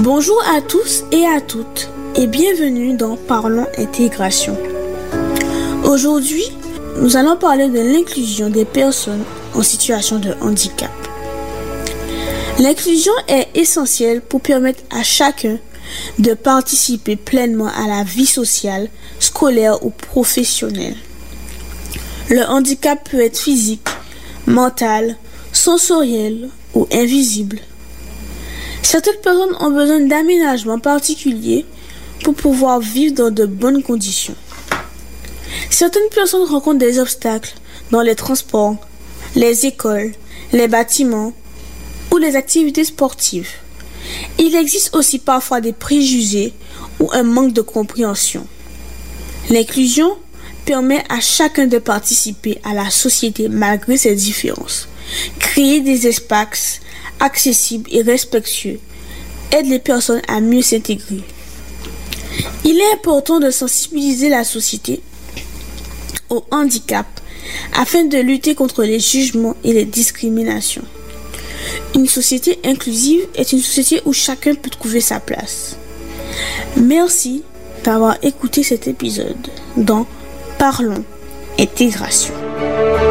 Bonjour à tous et à toutes et bienvenue dans Parlons Intégration. Aujourd'hui, nous allons parler de l'inclusion des personnes en situation de handicap. L'inclusion est essentielle pour permettre à chacun de participer pleinement à la vie sociale, scolaire ou professionnelle. Le handicap peut être physique, mental, sensoriel ou invisible. Certaines personnes ont besoin d'aménagements particuliers pour pouvoir vivre dans de bonnes conditions. Certaines personnes rencontrent des obstacles dans les transports, les écoles, les bâtiments ou les activités sportives. Il existe aussi parfois des préjugés ou un manque de compréhension. L'inclusion permet à chacun de participer à la société malgré ses différences. Créer des espaces accessibles et respectueux aide les personnes à mieux s'intégrer. Il est important de sensibiliser la société au handicap afin de lutter contre les jugements et les discriminations. Une société inclusive est une société où chacun peut trouver sa place. Merci d'avoir écouté cet épisode dans Parlons Intégration.